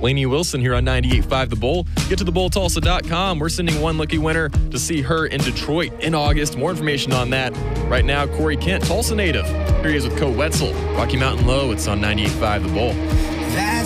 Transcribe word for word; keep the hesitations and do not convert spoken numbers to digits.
Lainey Wilson here on ninety-eight point five The Bull. Get to the bull tulsa dot com. We're sending one lucky winner to see her in Detroit in August. More information on that. Right now, Corey Kent, Tulsa native. Here he is with Coe Wetzel. Rocky Mountain Low. It's on ninety-eight point five The Bull.